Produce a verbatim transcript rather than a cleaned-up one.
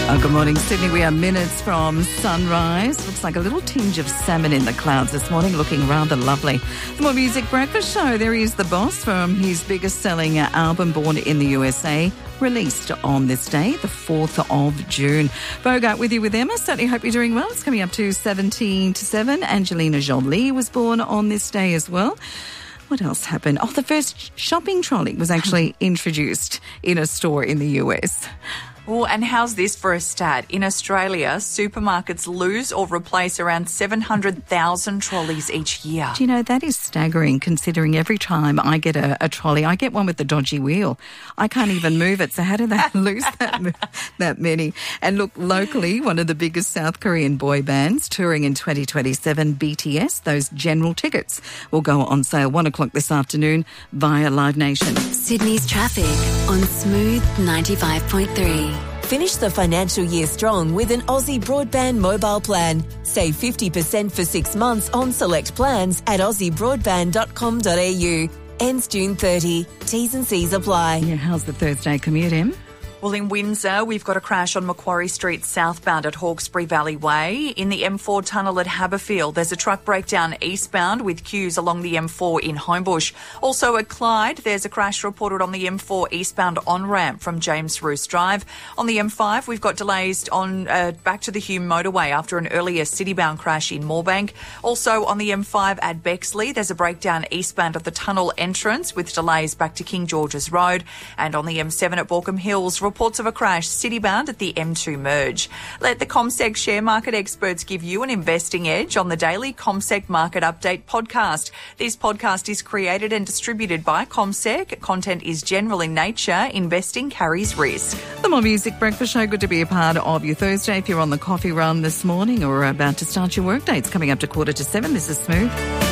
Oh, good morning, Sydney. We are minutes from sunrise. Looks like a little tinge of salmon in the clouds this morning, looking rather lovely. The More Music Breakfast Show. There he is, The Boss, from his biggest selling album, Born in the U S A, released on this day, the fourth of June. Bogart with you with Emma. Certainly hope you're doing well. It's coming up to seventeen to seven. Angelina Jolie was born on this day as well. What else happened? Oh, the first shopping trolley was actually introduced in a store in the U S. Oh, and how's this for a stat? In Australia, supermarkets lose or replace around seven hundred thousand trolleys each year. Do you know, that is staggering considering every time I get a, a trolley, I get one with the dodgy wheel. I can't even move it. So how do they lose that, that many? And look, locally, one of the biggest South Korean boy bands touring in twenty twenty-seven, B T S, those general tickets will go on sale one o'clock this afternoon via Live Nation. Sydney's traffic on Smooth ninety-five point three. Finish the financial year strong with an Aussie Broadband mobile plan. Save fifty percent for six months on select plans at aussie broadband dot com dot a u. Ends June thirtieth. T's and C's apply. Yeah, how's the Thursday commute, Em? Well, in Windsor, we've got a crash on Macquarie Street southbound at Hawkesbury Valley Way. In the M four tunnel at Haberfield, there's a truck breakdown eastbound with queues along the M four in Homebush. Also at Clyde, there's a crash reported on the M four eastbound on-ramp from James Roos Drive. On the M five, we've got delays on uh, back to the Hume motorway after an earlier city-bound crash in Moorebank. Also on the M five at Bexley, there's a breakdown eastbound at the tunnel entrance with delays back to King George's Road. And on the M seven at Borkham Hills, reports of a crash city-bound at the M two merge. Let the CommSec share market experts give you an investing edge on the daily CommSec Market Update podcast. This podcast is created and distributed by CommSec. Content is general in nature. Investing carries risk. The More Music Breakfast Show. Good to be a part of your Thursday. If you're on the coffee run this morning or about to start your workday, it's coming up to quarter to seven. This is Smooth.